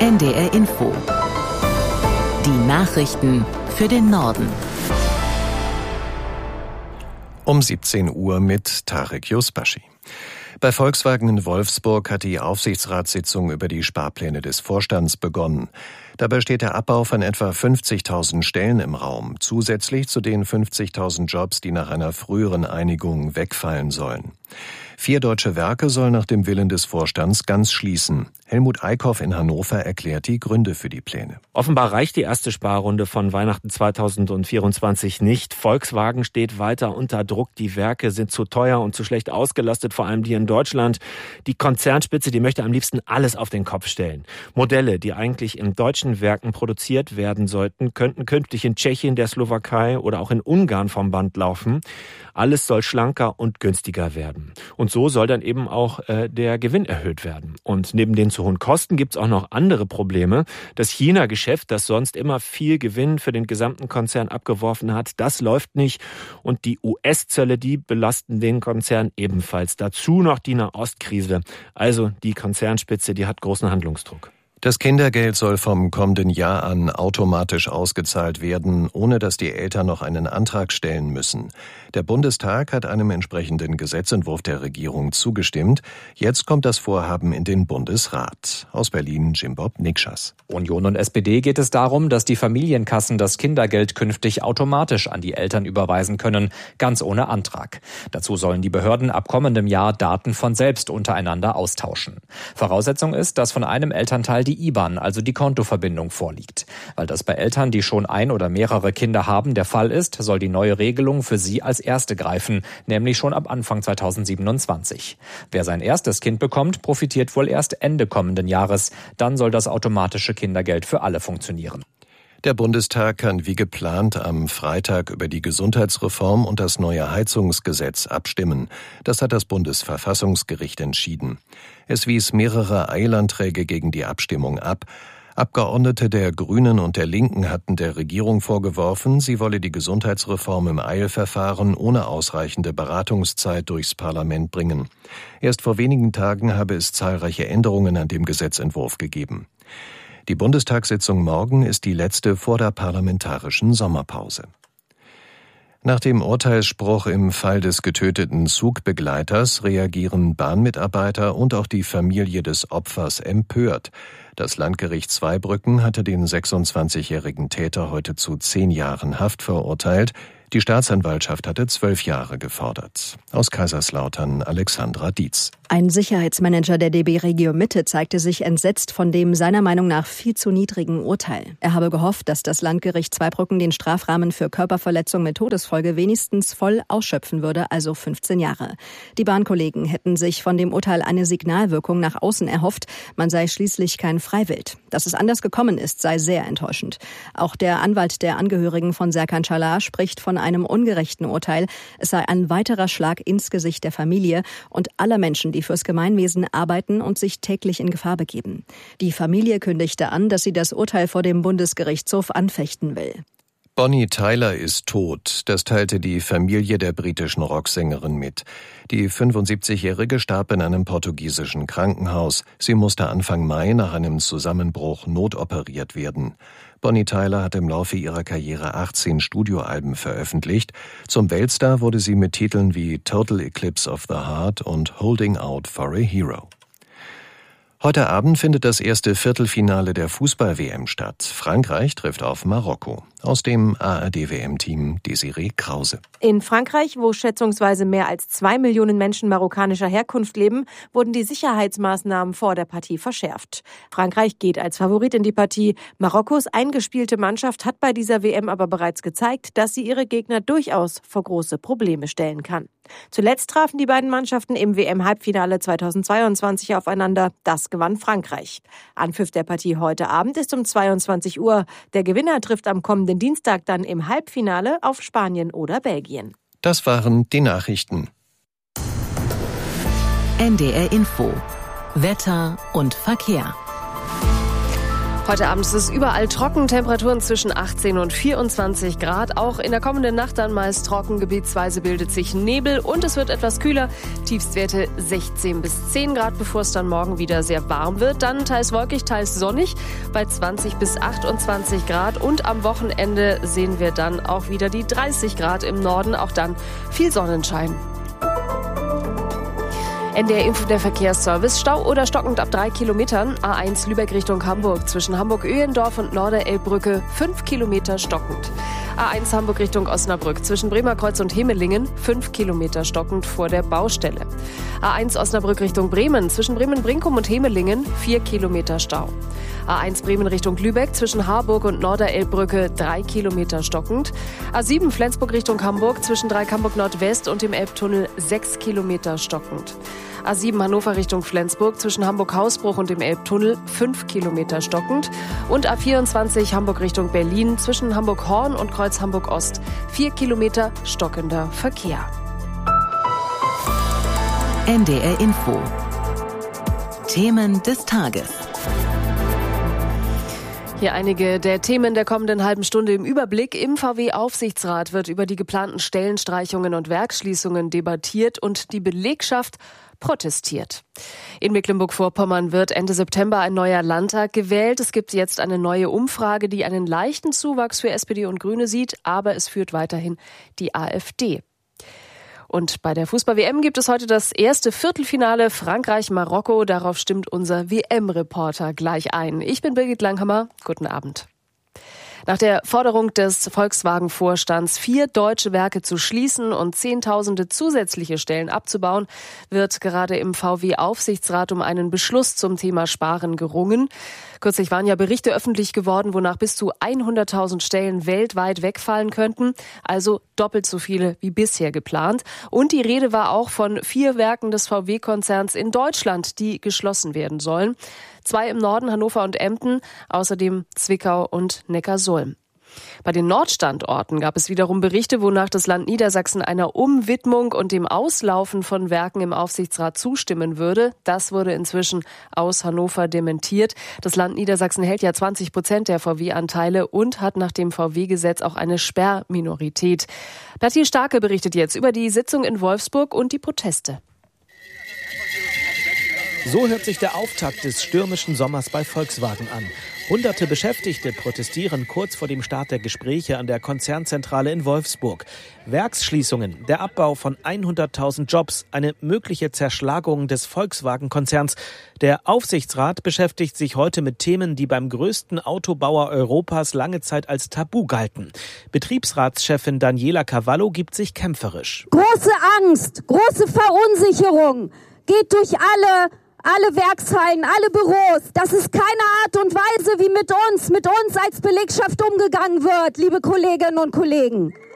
NDR Info. Die Nachrichten für den Norden. Um 17 Uhr mit Tarek Yusbashi. Bei Volkswagen in Wolfsburg hat die Aufsichtsratssitzung über die Sparpläne des Vorstands begonnen. Dabei steht der Abbau von etwa 50.000 Stellen im Raum, zusätzlich zu den 50.000 Jobs, die nach einer früheren Einigung wegfallen sollen. 4 deutsche Werke sollen nach dem Willen des Vorstands ganz schließen. Helmut Eickhoff in Hannover erklärt die Gründe für die Pläne. Offenbar reicht die erste Sparrunde von Weihnachten 2024 nicht. Volkswagen steht weiter unter Druck. Die Werke sind zu teuer und zu schlecht ausgelastet, vor allem die in Deutschland. Die Konzernspitze, die möchte am liebsten alles auf den Kopf stellen. Modelle, die eigentlich in deutschen Werken produziert werden sollten, könnten künftig in Tschechien, der Slowakei oder auch in Ungarn vom Band laufen. Alles soll schlanker und günstiger werden. Und so soll dann eben auch der Gewinn erhöht werden. Und neben den zu hohen Kosten gibt es auch noch andere Probleme. Das China-Geschäft, das sonst immer viel Gewinn für den gesamten Konzern abgeworfen hat, das läuft nicht. Und die US-Zölle, die belasten den Konzern ebenfalls. Dazu noch die Nahostkrise. Also die Konzernspitze, die hat großen Handlungsdruck. Das Kindergeld soll vom kommenden Jahr an automatisch ausgezahlt werden, ohne dass die Eltern noch einen Antrag stellen müssen. Der Bundestag hat einem entsprechenden Gesetzentwurf der Regierung zugestimmt. Jetzt kommt das Vorhaben in den Bundesrat. Aus Berlin Jimbob Nikschas. Union und SPD geht es darum, dass die Familienkassen das Kindergeld künftig automatisch an die Eltern überweisen können, ganz ohne Antrag. Dazu sollen die Behörden ab kommendem Jahr Daten von selbst untereinander austauschen. Voraussetzung ist, dass von einem Elternteil die IBAN, also die Kontoverbindung, vorliegt. Weil das bei Eltern, die schon ein oder mehrere Kinder haben, der Fall ist, soll die neue Regelung für sie als erste greifen, nämlich schon ab Anfang 2027. Wer sein erstes Kind bekommt, profitiert wohl erst Ende kommenden Jahres. Dann soll das automatische Kindergeld für alle funktionieren. Der Bundestag kann wie geplant am Freitag über die Gesundheitsreform und das neue Heizungsgesetz abstimmen. Das hat das Bundesverfassungsgericht entschieden. Es wies mehrere Eilanträge gegen die Abstimmung ab. Abgeordnete der Grünen und der Linken hatten der Regierung vorgeworfen, sie wolle die Gesundheitsreform im Eilverfahren ohne ausreichende Beratungszeit durchs Parlament bringen. Erst vor wenigen Tagen habe es zahlreiche Änderungen an dem Gesetzentwurf gegeben. Die Bundestagssitzung morgen ist die letzte vor der parlamentarischen Sommerpause. Nach dem Urteilsspruch im Fall des getöteten Zugbegleiters reagieren Bahnmitarbeiter und auch die Familie des Opfers empört. Das Landgericht Zweibrücken hatte den 26-jährigen Täter heute zu 10 Jahren Haft verurteilt. Die Staatsanwaltschaft hatte 12 Jahre gefordert. Aus Kaiserslautern Alexandra Dietz. Ein Sicherheitsmanager der DB Regio Mitte zeigte sich entsetzt von dem seiner Meinung nach viel zu niedrigen Urteil. Er habe gehofft, dass das Landgericht Zweibrücken den Strafrahmen für Körperverletzung mit Todesfolge wenigstens voll ausschöpfen würde, also 15 Jahre. Die Bahnkollegen hätten sich von dem Urteil eine Signalwirkung nach außen erhofft, man sei schließlich kein Freiwild. Dass es anders gekommen ist, sei sehr enttäuschend. Auch der Anwalt der Angehörigen von Serkan Çalar spricht von einem ungerechten Urteil. Es sei ein weiterer Schlag ins Gesicht der Familie und aller Menschen, die fürs Gemeinwesen arbeiten und sich täglich in Gefahr begeben. Die Familie kündigte an, dass sie das Urteil vor dem Bundesgerichtshof anfechten will. Bonnie Tyler ist tot. Das teilte die Familie der britischen Rocksängerin mit. Die 75-Jährige starb in einem portugiesischen Krankenhaus. Sie musste Anfang Mai nach einem Zusammenbruch notoperiert werden. Bonnie Tyler hat im Laufe ihrer Karriere 18 Studioalben veröffentlicht. Zum Weltstar wurde sie mit Titeln wie Total Eclipse of the Heart und Holding Out for a Hero. Heute Abend findet das erste Viertelfinale der Fußball-WM statt. Frankreich trifft auf Marokko. Aus dem ARD-WM-Team Desiree Krause. In Frankreich, wo schätzungsweise mehr als 2 Millionen Menschen marokkanischer Herkunft leben, wurden die Sicherheitsmaßnahmen vor der Partie verschärft. Frankreich geht als Favorit in die Partie. Marokkos eingespielte Mannschaft hat bei dieser WM aber bereits gezeigt, dass sie ihre Gegner durchaus vor große Probleme stellen kann. Zuletzt trafen die beiden Mannschaften im WM-Halbfinale 2022 aufeinander. Das gewann Frankreich. Anpfiff der Partie heute Abend ist um 22 Uhr. Der Gewinner trifft am kommenden Dienstag dann im Halbfinale auf Spanien oder Belgien. Das waren die Nachrichten. NDR Info. Wetter und Verkehr. Heute Abend ist es überall trocken, Temperaturen zwischen 18 und 24 Grad. Auch in der kommenden Nacht dann meist trocken, gebietsweise bildet sich Nebel und es wird etwas kühler. Tiefstwerte 16 bis 10 Grad, bevor es dann morgen wieder sehr warm wird. Dann teils wolkig, teils sonnig bei 20 bis 28 Grad. Und am Wochenende sehen wir dann auch wieder die 30 Grad im Norden, auch dann viel Sonnenschein. NDR Info, der Verkehrsservice. Stau oder stockend ab 3 Kilometern. A1 Lübeck Richtung Hamburg. Zwischen Hamburg-Öhendorf und Norderelbbrücke 5 Kilometer stockend. A1 Hamburg Richtung Osnabrück. Zwischen Bremerkreuz und Hemelingen 5 Kilometer stockend vor der Baustelle. A1 Osnabrück Richtung Bremen. Zwischen Bremen-Brinkum und Hemelingen 4 Kilometer Stau. A1 Bremen Richtung Lübeck. Zwischen Harburg und Norderelbbrücke 3 Kilometer stockend. A7 Flensburg Richtung Hamburg. Zwischen Dreieck-Hamburg Nordwest und dem Elbtunnel 6 Kilometer stockend. A7 Hannover Richtung Flensburg, zwischen Hamburg-Hausbruch und dem Elbtunnel 5 Kilometer stockend. Und A24 Hamburg Richtung Berlin, zwischen Hamburg-Horn und Kreuz Hamburg-Ost 4 Kilometer stockender Verkehr. NDR Info. Themen des Tages. Hier einige der Themen der kommenden halben Stunde im Überblick. Im VW-Aufsichtsrat wird über die geplanten Stellenstreichungen und Werksschließungen debattiert und die Belegschaft protestiert. In Mecklenburg-Vorpommern wird Ende September ein neuer Landtag gewählt. Es gibt jetzt eine neue Umfrage, die einen leichten Zuwachs für SPD und Grüne sieht, aber es führt weiterhin die AfD. Und bei der Fußball-WM gibt es heute das erste Viertelfinale Frankreich-Marokko. Darauf stimmt unser WM-Reporter gleich ein. Ich bin Birgit Langhammer. Guten Abend. Nach der Forderung des Volkswagen-Vorstands, 4 deutsche Werke zu schließen und Zehntausende zusätzliche Stellen abzubauen, wird gerade im VW-Aufsichtsrat um einen Beschluss zum Thema Sparen gerungen. Kürzlich waren ja Berichte öffentlich geworden, wonach bis zu 100.000 Stellen weltweit wegfallen könnten, also doppelt so viele wie bisher geplant. Und die Rede war auch von 4 Werken des VW-Konzerns in Deutschland, die geschlossen werden sollen. 2 im Norden, Hannover und Emden, außerdem Zwickau und Neckarsulm. Bei den Nordstandorten gab es wiederum Berichte, wonach das Land Niedersachsen einer Umwidmung und dem Auslaufen von Werken im Aufsichtsrat zustimmen würde. Das wurde inzwischen aus Hannover dementiert. Das Land Niedersachsen hält ja 20% der VW-Anteile und hat nach dem VW-Gesetz auch eine Sperrminorität. Bertil Starke berichtet jetzt über die Sitzung in Wolfsburg und die Proteste. So hört sich der Auftakt des stürmischen Sommers bei Volkswagen an. Hunderte Beschäftigte protestieren kurz vor dem Start der Gespräche an der Konzernzentrale in Wolfsburg. Werksschließungen, der Abbau von 100.000 Jobs, eine mögliche Zerschlagung des Volkswagen-Konzerns. Der Aufsichtsrat beschäftigt sich heute mit Themen, die beim größten Autobauer Europas lange Zeit als Tabu galten. Betriebsratschefin Daniela Cavallo gibt sich kämpferisch. Große Angst, große Verunsicherung geht durch alle Werkshallen, alle Büros. Das ist keine Art und Weise, wie mit uns als Belegschaft umgegangen wird, liebe Kolleginnen und Kollegen.